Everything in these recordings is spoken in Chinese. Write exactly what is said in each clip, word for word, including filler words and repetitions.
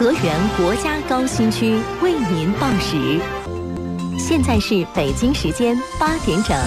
河源国家高新区为您报时，现在是北京时间八点整。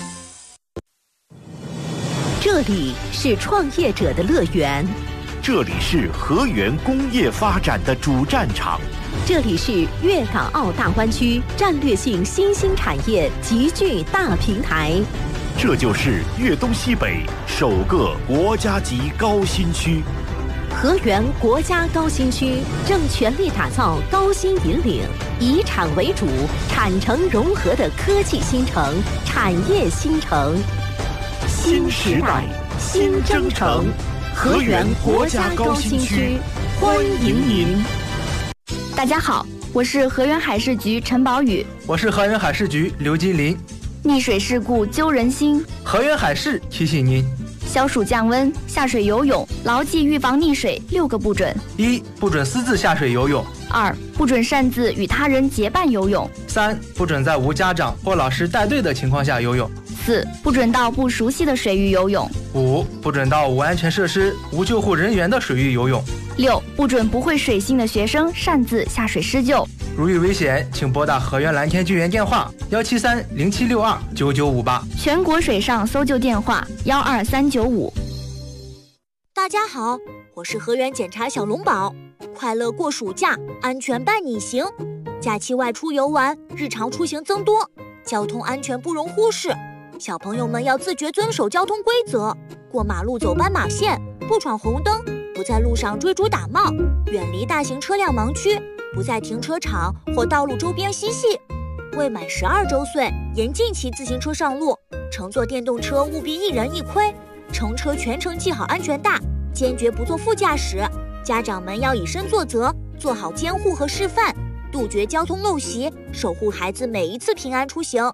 这里是创业者的乐园， 这里是河源工业发展的主战场， 这里是粤港澳大湾区战略性新兴产业集聚大平台， 这就是粤东西北首个国家级高新区。 河源国家高新区正全力打造高新引领、以产为主、产城融合的科技新城、产业新城。新时代，新征程，河源国家高新区，欢迎您。 大家好，我是河源海事局陈宝宇， 我是河源海事局刘金林。 溺水事故揪人心， 河源海事提醒您： 消暑降温，下水游泳，牢记预防溺水六个不准： 一、不准私自下水游泳； 二、不准擅自与他人结伴游泳； 三、不准在无家长或老师带队的情况下游泳； 四、不准到不熟悉的水域游泳； 五、不准到无安全设施、无救护人员的水域游泳； 六、不准不会水性的学生擅自下水施救。 如遇危险，请拨打河源蓝天救援电话幺七三零七六二九九五八， 全国水上搜救电话幺二三九五。 大家好，我是河源检察小龙宝，快乐过暑假，安全伴你行。假期外出游玩，日常出行增多，交通安全不容忽视。小朋友们要自觉遵守交通规则，过马路走斑马线，不闯红灯，不在路上追逐打闹，远离大型车辆盲区，不在停车场或道路周边嬉戏。未满十二周岁，严禁骑自行车上路，乘坐电动车务必一人一盔，乘车全程系好安全带，坚决不做副驾驶。家长们要以身作则，做好监护和示范，杜绝交通陋习，守护孩子每一次平安出行。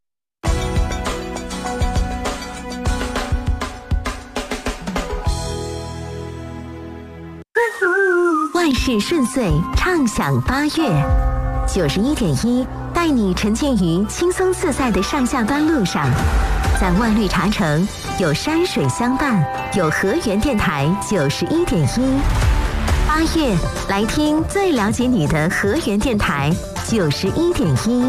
万事顺遂，畅享八月。九十一点一带你沉浸于轻松自在的上下班路上，在万绿茶城有山水相伴，有河源电台九十一点一。八月来听最了解你的河源电台九十一点一。